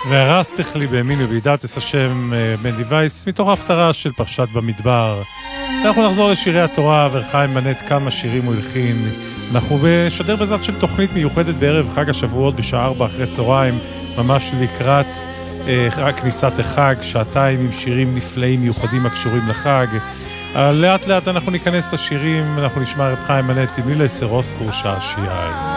והרסתך לי בימין ובידעתס השם בן דיווייס, מתוך ההפטרה של פרשת במדבר. אנחנו נחזור לשירי התורה, ורחיים מנת כמה שירים הוא הלחין. אנחנו בשדר בעזרת של תוכנית מיוחדת בערב חג השבועות בשעה 4 אחרי צהריים, ממש לקראת כניסת החג, שעתיים עם שירים נפלאים מיוחדים הקשורים לחג. לאט לאט אנחנו ניכנס לשירים, אנחנו נשמע רב חיים מנת עם מילה סרוסקור שעשייה.